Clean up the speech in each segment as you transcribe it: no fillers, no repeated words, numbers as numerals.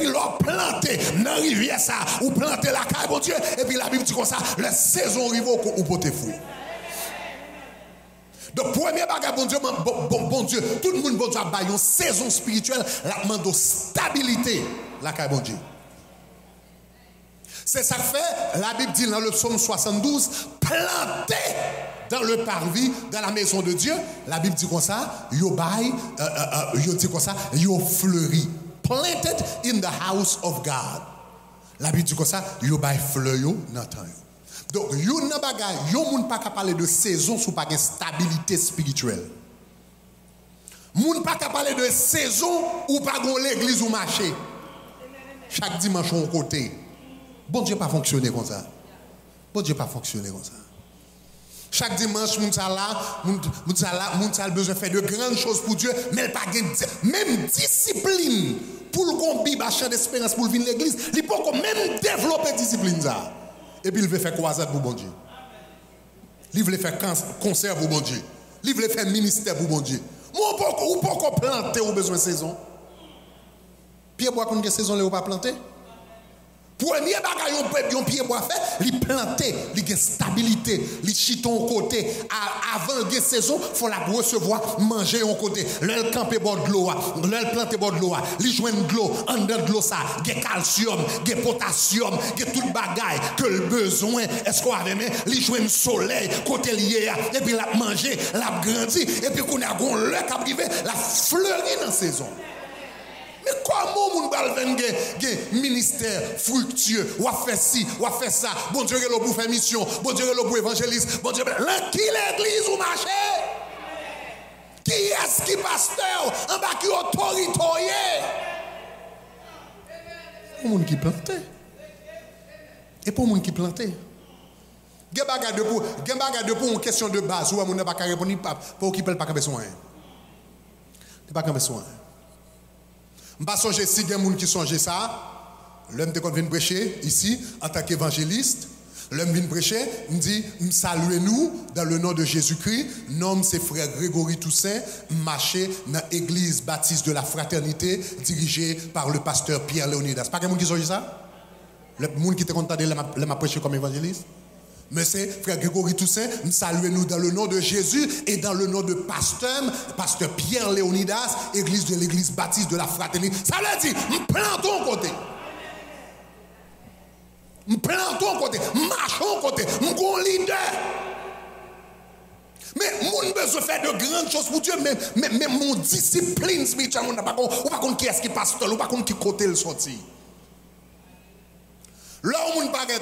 puis l'on planté dans la rivière ça, ou planté la caille, bon Dieu, et puis la Bible dit comme ça, la saison arrive ou porter fruit. Donc, premier bagage, bon Dieu, tout le monde, bon Dieu, a une saison spirituelle, la demande de stabilité, la caille, bon Dieu. C'est ça que fait, la Bible dit dans le psaume 72, planté dans le parvis, dans la maison de Dieu, la Bible dit comme ça, yo dit comme ça, yo fleuri. Planted in the house of God. La Bible dit comme ça, yo bay fleur yo dans temps. Donc, yo nan bagay, yo moun pas capable parler de saison sous pas de stabilité spirituelle. Moun pas capable parler de saison ou pas gon l'église ou marché. Chaque dimanche on côté. Bon Dieu pas fonctionner comme ça. Bon Dieu pas fonctionner comme ça. Chaque dimanche, moun a besoin de faire de grandes choses pour Dieu, mais il pas même discipline pour le gon Bible achat d'espérance pour venir l'église, il peut même développer discipline ça. Et puis il veut faire croisade pour bon Dieu. Il veut faire concert pour bon Dieu. Il veut faire ministère pour bon Dieu. Ou pas planter au besoin de saison. Pierre bois qu'on a saison là ou pas planter. Premier bagage yon pied bois fait, il planter, il a stabilité, il chiton côté. Avant la saison, faut la recevoir, manger au côté. L'el camper bord de l'eau, l'el planter bord de l'eau, il joindre de l'eau, en dedans de l'eau ça, il calcium, il potassium, il tout bagage que le besoin. Est-ce qu'on a même il joindre soleil côté lié et puis la manger, la grandir et puis qu'on a gon le cap arrivé, la fleurir dans saison. Mais comment on va faire un ministère fructueux, ou à faire ci, ou à faire ça, bon Dieu est là pour faire mission, bon Dieu est là pour évangéliste, bon Dieu est là qui l'église ou marché? Qui est-ce qui pasteur, en bas qui autorité? Pour les gens qui plantent. Et pour les gens qui plantent. Il y a des bagages pour une question de base, où on n'a pas qu'à répondre, pour qui ne peut pas faire soin. Il pas faire soin. Je ne sais pas si il y a des gens qui songent ça. L'homme qui vient prêcher ici, en tant qu'évangéliste, l'homme vient prêcher, il dit, saluez-nous dans le nom de Jésus-Christ. Nom c'est frère Grégory Toussaint, marché dans l'église baptiste de la fraternité, dirigée par le pasteur Pierre Léonidas. Pas quelqu'un qui songe ça? Le monde qui était content de m'a prêcher comme évangéliste? Mais c'est frère Grégory Toussaint, saluez-nous dans le nom de Jésus et dans le nom de pasteur Pierre Léonidas, église de l'église baptiste de la fraternité. Ça veut dire, plantons côté. Plantons côté, marchons côté, mon leader. Mais mon besoin de faire de grandes choses pour Dieu, mais mon discipline spirituelle, on n'a pas contre qui est-ce qui passe, on n'a pas contre qui côté le sorti. Là où on paraît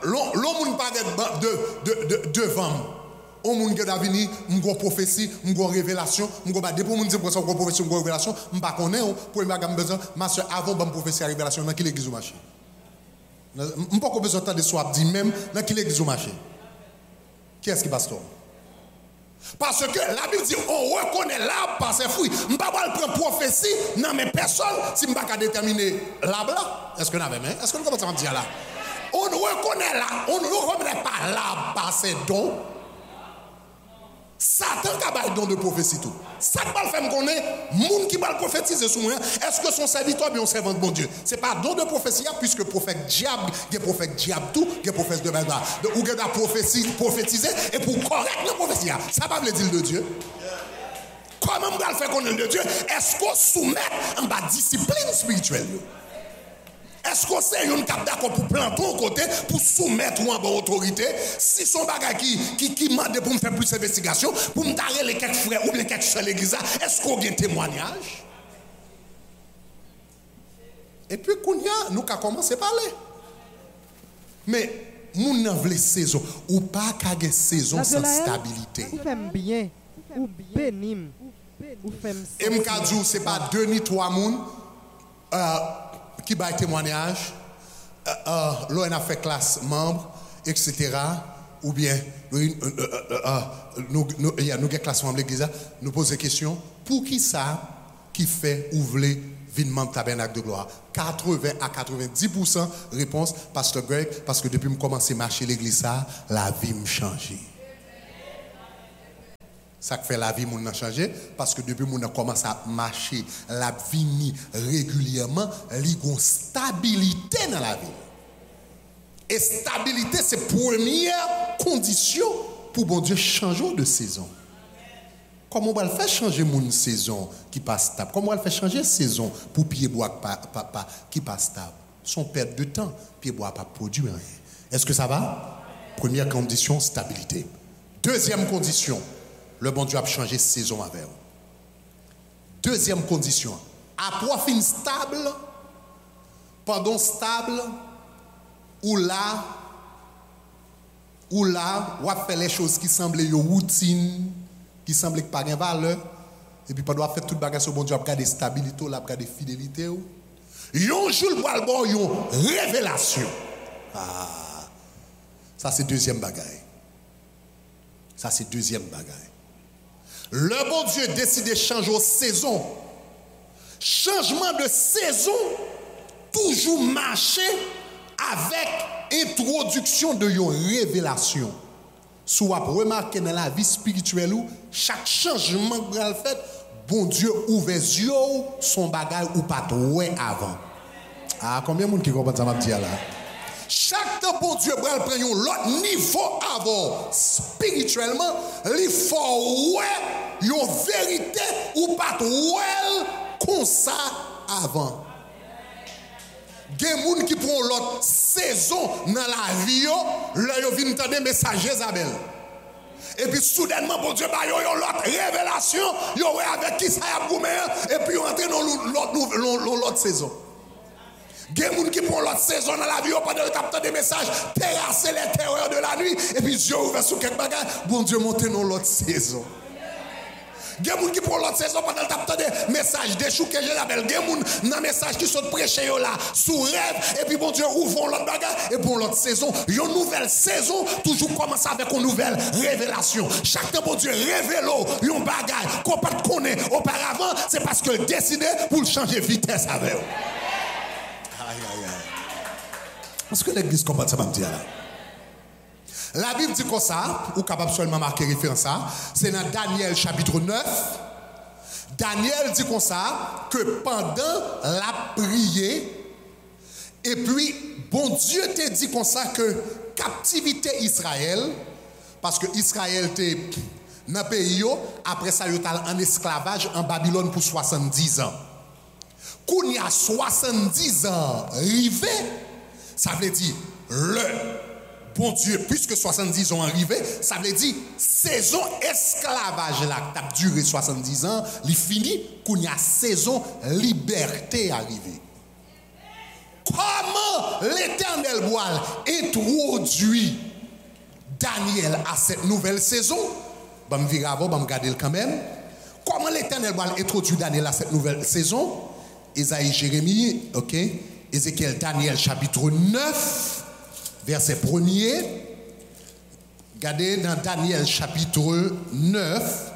devant, on moun qui d'avenir, une prophétie, une révélation, pour moun dire pour ça une prophétie, une révélation, on pas connaît pour me besoin ma soeur avant bonne prophétie révélation dans quelle église au marché. On pas besoin de soit dit même dans quelle église au marché. Qui est-ce qui pasteur? Parce que la Bible dit on reconnaît l'arbre par ses fruits. Je ne peux pas prendre prophétie dans mes personnes si je ne peux pas déterminer l'arbre là. Est-ce que nous avons même? Est-ce que nous commençons à dire là? On reconnaît là, on ne reconnaît pas l'arbre par ses dons. Satan qui a des dons de prophétie tout. Ça ne va faire qu'on est, monde qui va prophétiser sur moi. Est-ce que son serviteur bien servant de bon Dieu? Ce n'est pas don de prophétie, puisque prophète diable, il y a prophète diable tout, il y a prophète de verdad. Donc, vous avez la prophétiser et pour correcte la prophétie. Ça va le dire de Dieu. Comment on va faire qu'on est de Dieu? Est-ce qu'on soumet en bas discipline spirituelle? Est-ce qu'on sait une cap d'accord pour planter au côté, pour soumettre ou en bonne autorité? Si son bagage qui m'a demandé pour me faire plus d'investigation, pour me tarer les quelques frères ou les quelques soeurs de l'église, est-ce qu'on a un témoignage? Et puis, nous avons commencé à parler. Mais, nous n'avons pas saison, ou pas qu'à saison sans stabilité. Ou fait bien, ou bénim, ou fait. Et m'kadjou, ce n'est pas 2 ni 3 moun. Qui va témoignage, l'on a fait classe membre, etc. Ou bien, nous avons classe membre de l'église, nous posons des questions. Pour qui ça qui fait ouvrir vinement tabernacle de gloire? 80 à 90% réponse, Pasteur Greg, parce que depuis que je commence à marcher l'église, la vie m'a changé. Ça fait la vie moun a changé parce que depuis moun a commencé à marcher, la vie régulièrement, li gon stabilité dans la vie. Et stabilité c'est première condition pour bon Dieu changer de saison. Comment on va le faire changer mon saison qui passe stable? Comment on va le faire changer saison pour pied bois qui passe stable? Son perte de temps, pied bois pas produire rien. Est-ce que ça va? Première condition, stabilité. Deuxième condition, le bon Dieu a changé saison avec vous. Deuxième condition, après fin stable, pendant stable, ou là, ou a fait les choses qui semblent une routine, qui semblent pas de valeur, et puis pendant faire tout le bagage sur bon Dieu, a garder stabilité, a garder fidélité. Yon jour le bon yon révélation. Ah, ça c'est deuxième bagaille. Ça c'est deuxième bagaille. Le bon Dieu décide de changer de saison. Changement de saison, toujours marcher avec introduction de une révélation. Si vous remarquez dans la vie spirituelle, chaque changement que vous faites, bon Dieu ouvre les yeux, son bagage ou pas ouais avant. Ah, combien de monde qui comprend ça m'a dit là? Chaque temps, bon Dieu, prend l'autre niveau avant, spirituellement, il faut ouais, une vérité ou pas ouais, comme ça avant. Il y a des gens qui prennent l'autre saison dans la vie, là, ils viennent entendre des messages Isabelle. Et puis soudainement, bon Dieu, ils ont l'autre révélation, ils ont avec qui ça a goumé, et puis ils entrent dans l'autre saison. Il y a des gens qui prennent l'autre saison dans la vie, pendant qu'ils captent des messages, terrasser les terreurs de la nuit, et puis Dieu ouvert sur quelque bagage, bon Dieu monte dans l'autre saison. Il y a des gens qui prennent l'autre saison pendant qu'ils captent des messages, des choux que je l'appelle. Il y a des gens dans les messages qui sont prêchés là, sous rêve, et puis bon Dieu ouvre l'autre bagage, et pour l'autre saison, une nouvelle saison, toujours commence avec une nouvelle révélation. Chaque temps, bon Dieu révèle un bagage qu'on ne connaît auparavant, c'est parce qu'il décide pour changer vitesse avec vous. Aïe, aïe, aïe. Est-ce que l'église comprend ça, dire là? La Bible dit comme ça, ou capable seulement marquer référence à, c'est dans Daniel chapitre 9. Daniel dit comme ça, que pendant la prière, et puis, bon Dieu te dit comme ça que captivité Israël, parce que Israël était dans le pays, après ça, il était en esclavage en Babylone pour 70 ans. Quand il y a 70 ans arrivé, ça veut dire le bon Dieu, puisque 70 ans arrivé, ça veut dire saison esclavage là, qui a duré 70 ans, il finit quand il y a saison liberté arrivée. Comment l'Éternel boit introduit Daniel à cette nouvelle saison? Je vais me virer avant, je vais me garder quand même. Comment l'Éternel boit introduit Daniel à cette nouvelle saison? Isaïe, Jérémie, ok. Ézéchiel, Daniel, chapitre 9, verset 1er. Regardez dans Daniel, chapitre 9,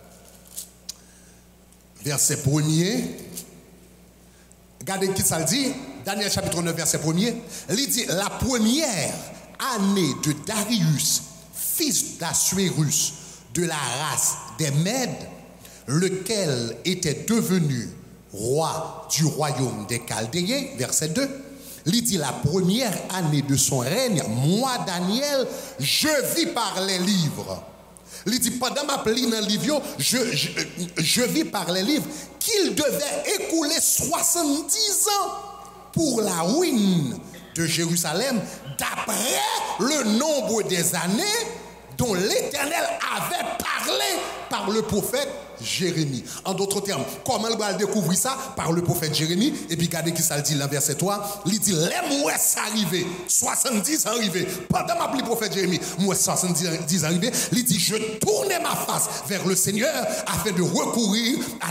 verset 1er. Regardez qui ça dit. Daniel, chapitre 9, verset 1er. Il dit, la première année de Darius, fils d'Assuérus, de la race des Mèdes, lequel était devenu roi du royaume des Chaldéens, verset 2, il dit la première année de son règne, moi Daniel, je vis par les livres. Il dit pendant ma plie dans le livre, je vis par les livres qu'il devait écouler 70 ans pour la ruine de Jérusalem, d'après le nombre des années dont l'Éternel avait parlé par le prophète Jérémie. En d'autres termes, comment il va découvrir ça? Par le prophète Jérémie. Et puis regardez qui ça dit dans verset 3. Il dit, les mouets arrivés, 70 arrivés. Pendant ma plie prophète Jérémie, mouais 70 arrivés. Il dit, je tournais ma face vers le Seigneur afin de recourir à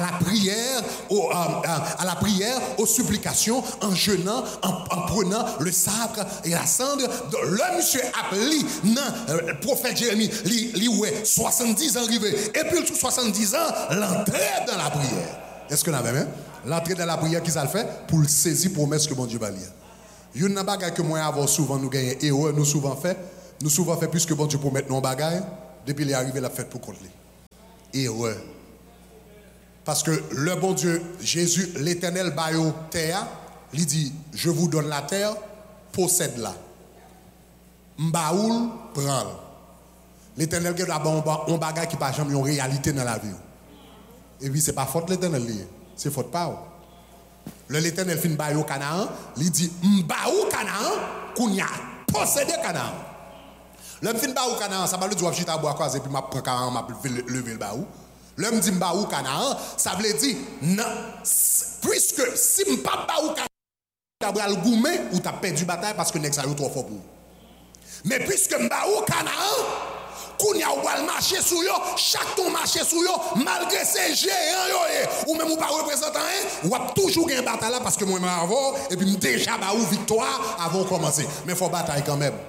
la prière, aux supplications, en jeûnant, en prenant le sabre et la cendre. Le monsieur appelé, le prophète Jérémie, il ouais 70 arrivés. Et puis, sous 70 ans, l'entrée dans la prière. Est-ce que vous avez même? L'entrée dans la prière, qui ça le fait? Pour le saisir promesse que bon Dieu va lire. Il y a une bagaille que moi avant souvent nous gagnons et nous souvent fait puisque bon Dieu promet nos bagailles, depuis il est arrivé la fête pour contre lui. erreur. Parce que le bon Dieu, Jésus, l'Éternel, bayo terre, il dit, je vous donne la terre, possède-la. M'baoul, prends. L'Éternel qui a un bagage qui n'a pas jamais une réalité dans la vie. Et puis, ce n'est pas faute l'Éternel, c'est faute pas. L'Éternel fin bayo Canaan, il dit, m'baou Canaan, kounya, posséder Canaan. L'homme fin baou Canaan, ça va le dire, je vais boire quoi, et puis je prends Canaan, je vais lever le baou. L'homme dit m'baou Canaan, ça veut dire, non, puisque si m'pa baou Canaan, tu as le gourmet ou tu as perdu bataille parce que n'est pas trop fort pour. Mais puisque m'baou Canaan, qu'on y a ou marcher sur yo, chaque ton marcher sur yo, malgré ces géants yo, ou même ou pas représentant, ou a toujours gagné bataille là parce que moi avant, et puis déjà baou victoire avant de commencer. Mais il faut bataille quand même.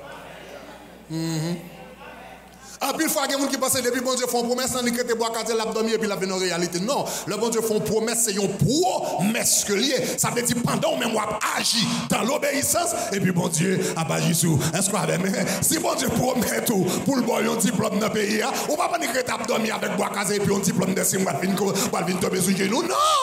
En plus, il faut que les gens qui pensent depuis bon Dieu font promesse, ils crient bois quartier l'abdomen et puis la en réalité. Non, le bon Dieu font promesse, c'est une promesse que lié. Ça veut dire pendant même moi agir dans l'obéissance et puis bon Dieu a pas agi sur. Est-ce qu'on avait si bon Dieu promet tout pour le bon un diplôme dans le pays, on va pas dire que l'abdomen avec bois quartier et puis un diplôme de 6 mois pour venir tomber sur genoux. Non!